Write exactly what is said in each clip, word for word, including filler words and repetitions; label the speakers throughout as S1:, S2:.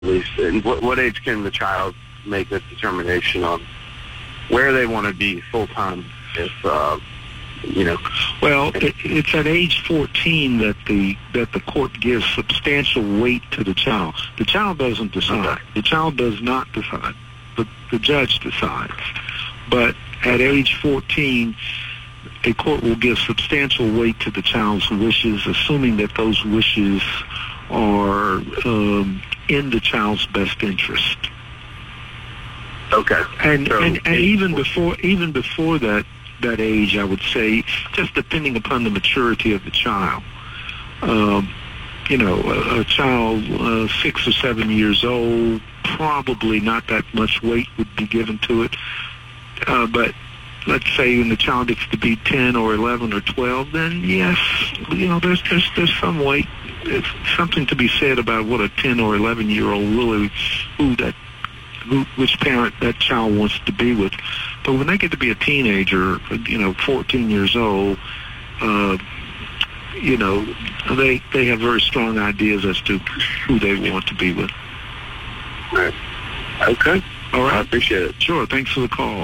S1: least, and what, what age can the child make a determination on where they want to be full time? If uh, you know,
S2: well, it, it's at age fourteen that the that the court gives substantial weight to the child. The child doesn't decide.
S1: Okay.
S2: The child does not decide. The the judge decides. But at age fourteen, a court will give substantial weight to the child's wishes, assuming that those wishes are um, in the child's best interest.
S1: Okay.
S2: And,
S1: so,
S2: and and even before even before that that age, I would say, just depending upon the maturity of the child. Um, you know, a, a child uh, six or seven years old, probably not that much weight would be given to it. Uh, but let's say when the child gets to be ten or eleven or twelve, then yes, you know, there's there's there's some weight. There's something to be said about what a ten or eleven year old really, who that, who, which parent that child wants to be with. But when they get to be a teenager, you know, fourteen years old, uh, you know, they they have very strong ideas as to who they want to be with.
S1: Right. Okay.
S2: All right.
S1: I appreciate it.
S2: Sure. Thanks for the call.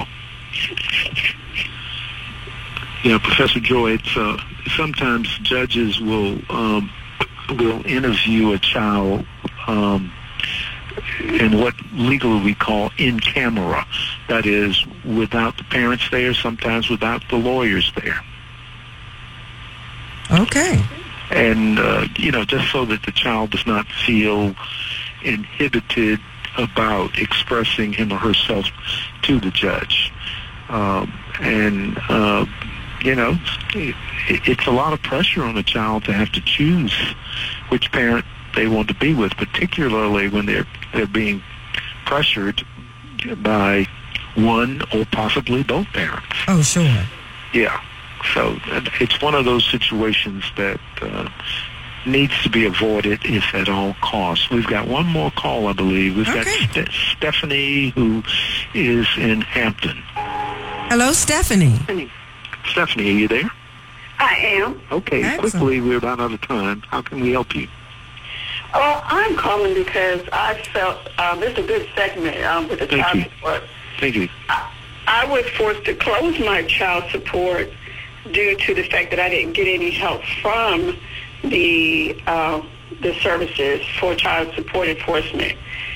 S2: Yeah, Professor Joy, it's uh, sometimes judges will um, will interview a child um, in what legally we call in camera. That is, without the parents there, sometimes without the lawyers there.
S3: Okay.
S2: And, uh, you know, just so that the child does not feel inhibited about expressing him or herself to the judge. Um, and, uh, you know, it, it's a lot of pressure on a child to have to choose which parent they want to be with, particularly when they're they're being pressured by one or possibly both parents.
S3: Oh, sure.
S2: Yeah. So it's one of those situations that uh, needs to be avoided if at all costs. We've got one more call, I believe. We've
S3: Okay.
S2: got Ste- Stephanie, who is in Hampton.
S3: Hello, Stephanie.
S2: Stephanie, are you there?
S4: I am.
S2: Okay,
S3: Excellent.
S2: quickly, we're about out of time. How can we help you?
S4: Well, I'm calling because I felt um, this is a good segment um, with the
S2: Thank
S4: child
S2: you.
S4: support.
S2: Thank you.
S4: I, I was forced to close my child support due to the fact that I didn't get any help from the uh, the services for child support enforcement.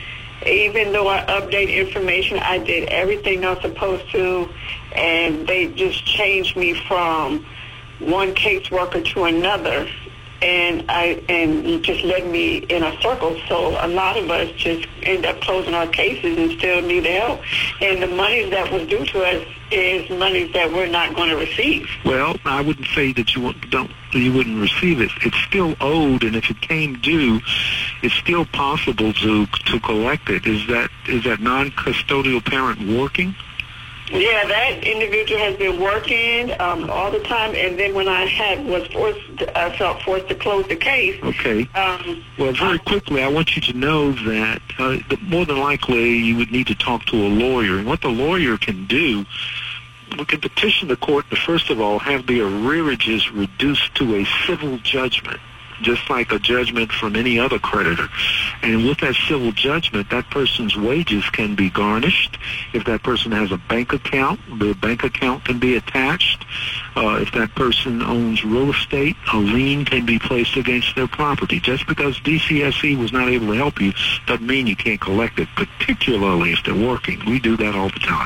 S4: Even though I updated information, I did everything I was supposed to, and they just changed me from one caseworker to another, and I and it just led me in a circle. So a lot of us just end up closing our cases and still need help. And the money that was due to us is money that we're not going to receive.
S2: Well, I wouldn't say that you wouldn't, don't you wouldn't receive it. It's still owed, and if it came due, it's still possible to to collect it. Is that is that non-custodial parent working?
S4: Yeah, that individual has been working um, all the time, and then when I had was forced, I felt forced to close the case.
S2: Okay.
S4: Um,
S2: Well, very quickly, I want you to know that uh, that more than likely you would need to talk to a lawyer. And what the lawyer can do, we can petition the court to, first of all, have the arrearages reduced to a civil judgment, just like a judgment from any other creditor. And with that civil judgment, that person's wages can be garnished. If that person has a bank account, the bank account can be attached. Uh, if that person owns real estate, a lien can be placed against their property. Just because D C S E was not able to help you doesn't mean you can't collect it, particularly if they're working. We do that all the time.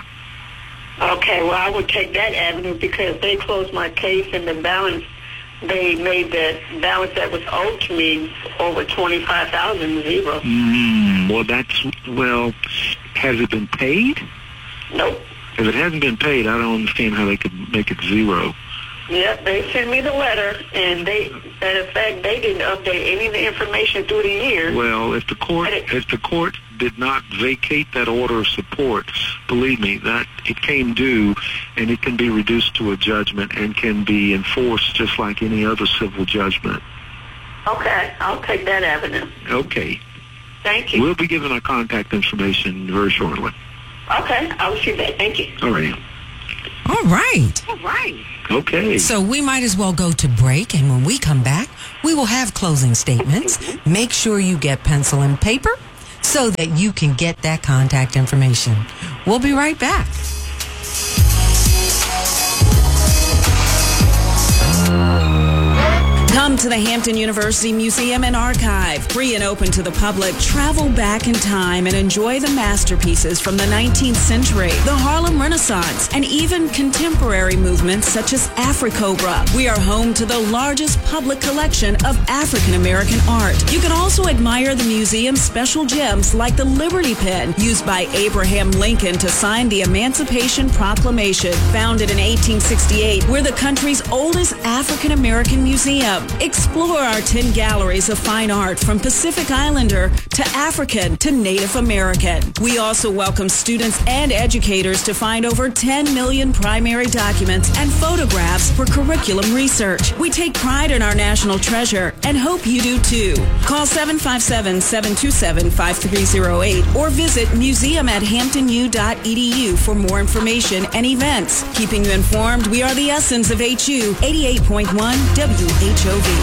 S4: okay, well, I would take that avenue because they closed my case and the balance, they made the balance that was owed to me over twenty-five thousand dollars zero.
S2: Mm, well, that's, well, has it been paid?
S4: Nope.
S2: If it hasn't been paid, I don't understand how they could make it zero.
S4: Yep, they sent me the letter, and they, matter of fact, they didn't update any of the information through the years.
S2: Well, if the court if the court did not vacate that order of support, believe me, that it came due, and it can be reduced to a judgment and can be enforced just like any other civil judgment.
S4: Okay, I'll take that avenue.
S2: Okay.
S4: Thank you.
S2: We'll be giving our contact information very shortly.
S4: Okay, I'll see that. Thank you.
S2: All right.
S3: All right.
S4: All right.
S2: Okay.
S3: So we might as well go to break, and when we come back, we will have closing statements. Make sure you get pencil and paper so that you can get that contact information. We'll be right back.
S5: Come to the Hampton University Museum and Archive, free and open to the public. Travel back in time and enjoy the masterpieces from the nineteenth century, the Harlem Renaissance, and even contemporary movements such as Afrocobra. We are home to the largest public collection of African American art. You can also admire the museum's special gems like the Liberty Pen, used by Abraham Lincoln to sign the Emancipation Proclamation. Founded in eighteen sixty-eight, we're the country's oldest African American museum. Explore our ten galleries of fine art, from Pacific Islander to African to Native American. We also welcome students and educators to find over ten million primary documents and photographs for curriculum research. We take pride in our national treasure and hope you do too. Call seven five seven, seven two seven, five three zero eight or visit museum at hampton u dot e d u for more information and events. Keeping you informed, we are the essence of H U eighty-eight point one W H O V.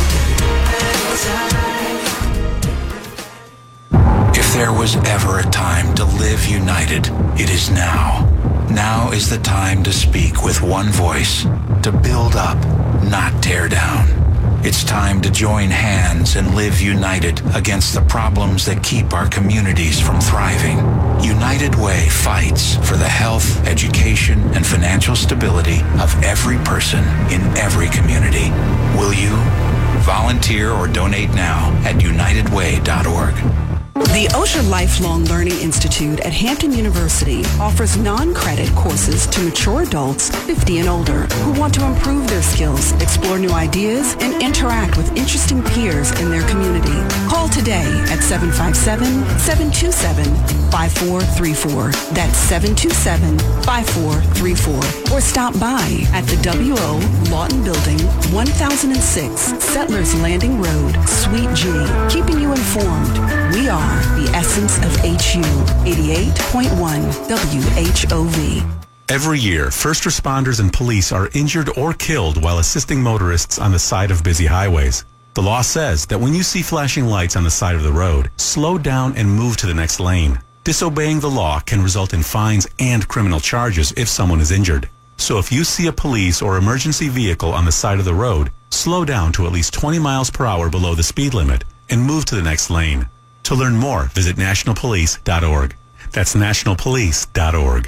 S6: If there was ever a time to live united, it is now. Now is the time to speak with one voice, to build up, not tear down. It's time to join hands and live united against the problems that keep our communities from thriving. United Way fights for the health, education, and financial stability of every person in every community. Will you? Volunteer or donate now at united way dot org.
S7: The Osher Lifelong Learning Institute at Hampton University offers non-credit courses to mature adults fifty and older who want to improve their skills, explore new ideas, and interact with interesting peers in their community. Call today at seven five seven, seven two seven, five four three four. That's seven two seven, five four three four. Or stop by at the W O Lawton Building, one thousand six Settlers Landing Road, Suite G. Keeping you informed, we are the essence of H U eighty-eight point one W H O V.
S8: Every year, first responders and police are injured or killed while assisting motorists on the side of busy highways. The law says that when you see flashing lights on the side of the road, slow down and move to the next lane. Disobeying the law can result in fines and criminal charges if someone is injured. So if you see a police or emergency vehicle on the side of the road, slow down to at least twenty miles per hour below the speed limit and move to the next lane. To learn more, visit national police dot org. That's national police dot org.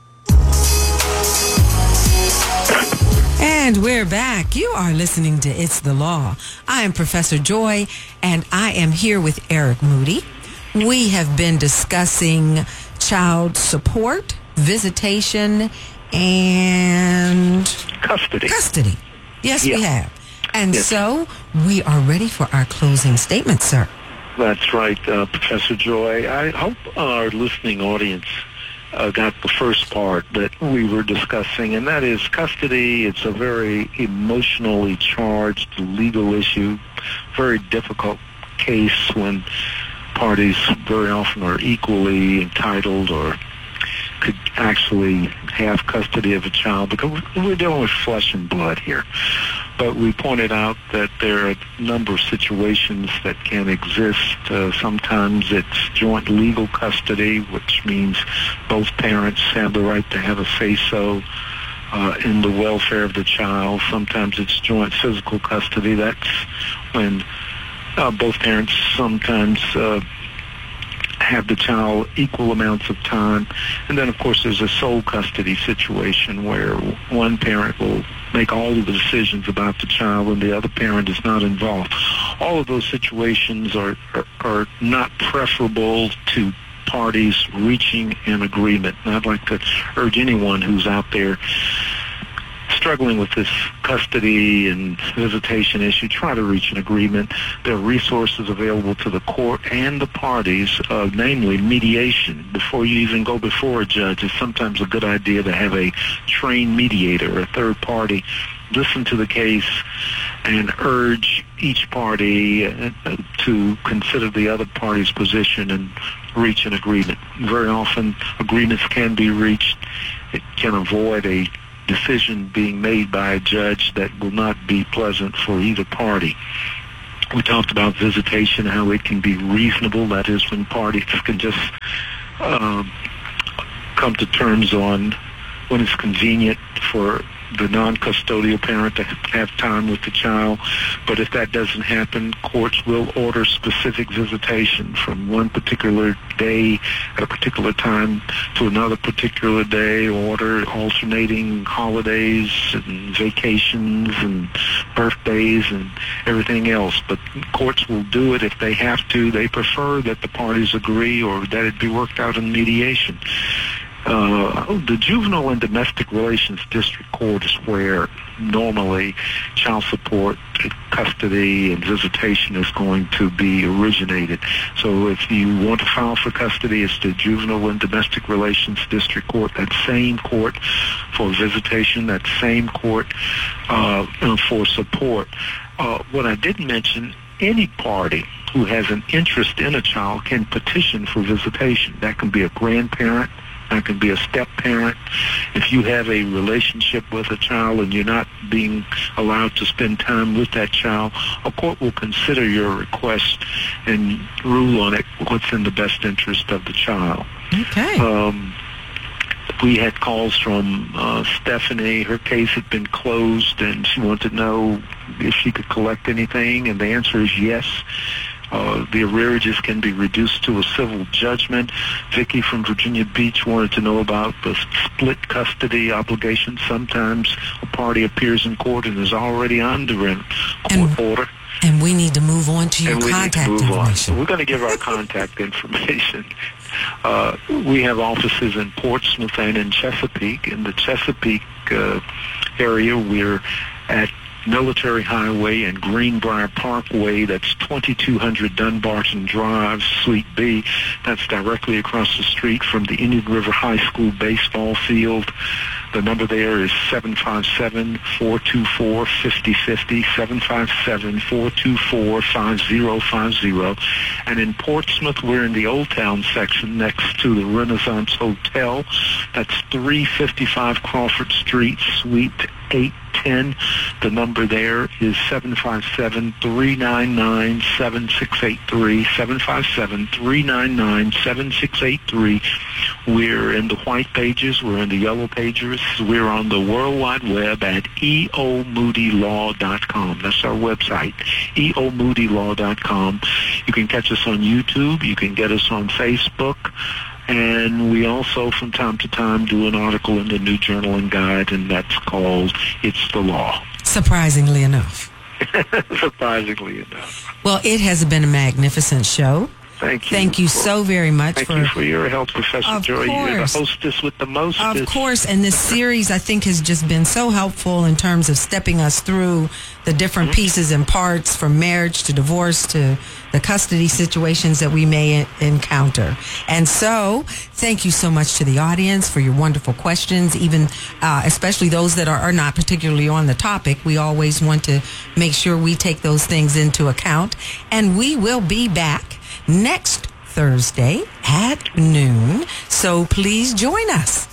S3: And we're back. You are listening to It's the Law. I am Professor Joy, and I am here with Eric Moody. We have been discussing child support, visitation, and
S2: Custody.
S3: Custody. Yes,
S2: Yeah.
S3: we have. And
S2: Yes.
S3: so we are ready for our closing statement, sir.
S2: That's right, uh, Professor Joy. I hope our listening audience uh, got the first part that we were discussing, and that is custody. It's a very emotionally charged legal issue, very difficult case when parties very often are equally entitled or could actually have custody of a child, because we're dealing with flesh and blood here. But we pointed out that there are a number of situations that can exist. Uh, sometimes it's joint legal custody, which means both parents have the right to have a say-so uh, in the welfare of the child. Sometimes it's joint physical custody. That's when uh, both parents sometimes uh, have the child equal amounts of time. And then, of course, there's a sole custody situation where one parent will make all of the decisions about the child and the other parent is not involved. All of those situations are, are, are not preferable to parties reaching an agreement. And I'd like to urge anyone who's out there struggling with this custody and visitation issue, try to reach an agreement. There are resources available to the court and the parties, uh, namely mediation. Before you even go before a judge, it's sometimes a good idea to have a trained mediator, a third party, listen to the case and urge each party uh, to consider the other party's position and reach an agreement. Very often agreements can be reached. It can avoid a decision being made by a judge that will not be pleasant for either party. we talked about visitation, how it can be reasonable. That is, when parties can just uh, come to terms on when it's convenient for the non-custodial parent to have time with the child. But if that doesn't happen, courts will order specific visitation from one particular day at a particular time to another particular day, order alternating holidays and vacations and birthdays and everything else. But courts will do it if they have to. They prefer that the parties agree or that it be worked out in mediation. Uh, the Juvenile and Domestic Relations District Court is where normally child support, custody, and visitation is going to be originated. So if you want to file for custody, it's the Juvenile and Domestic Relations District Court, that same court for visitation, that same court uh, for support. Uh, what I didn't mention, any party who has an interest in a child can petition for visitation. That can be a grandparent. That can be a step-parent. If you have a relationship with a child and you're not being allowed to spend time with that child, a court will consider your request and rule on it what's in the best interest of the child.
S3: Okay.
S2: Um, we had calls from uh, Stephanie. Her case had been closed, and she wanted to know if she could collect anything, and the answer is yes. Uh, the arrearages can be reduced to a civil judgment. Vicki from Virginia Beach wanted to know about the split custody obligation. Sometimes a party appears in court and is already under a court
S3: and,
S2: order.
S3: And we need to move on to your
S2: and we
S3: contact
S2: need to move
S3: information.
S2: On. So we're going to give our contact information. Uh, we have offices in Portsmouth and in Chesapeake. In the Chesapeake uh, area, we're at Military Highway and Greenbrier Parkway. That's twenty-two hundred Dunbarton Drive, Suite B. That's directly across the street from the Indian River High School baseball field. The number there is seven five seven, four two four, five zero five zero, seven five seven, four two four, five zero five zero. And in Portsmouth, we're in the Old Town section next to the Renaissance Hotel. That's three fifty-five Crawford Street, Suite eight ten. The number there is seven five seven, three nine nine, seven six eight three, seven five seven, three nine nine, seven six eight three. We're in the white pages. We're in the yellow pages. We're on the World Wide Web at e o moody law dot com. That's our website, e o moody law dot com. You can catch us on YouTube. You can get us on Facebook. And we also, from time to time, do an article in the New Journal and Guide, and that's called It's the Law.
S3: Surprisingly enough.
S2: Surprisingly enough.
S3: Well, it has been a magnificent show.
S2: Thank you.
S3: Thank you
S2: for,
S3: so very much.
S2: Thank
S3: for,
S2: you for your help, Professor
S3: of
S2: Joy.
S3: Course.
S2: You're the hostess with the mostest.
S3: Of course, and this series, I think, has just been so helpful in terms of stepping us through the different mm-hmm. pieces and parts, from marriage to divorce to the custody situations that we may encounter. And so, thank you so much to the audience for your wonderful questions, even uh, especially those that are, are not particularly on the topic. We always want to make sure we take those things into account. And we will be back next Thursday at noon. So please join us.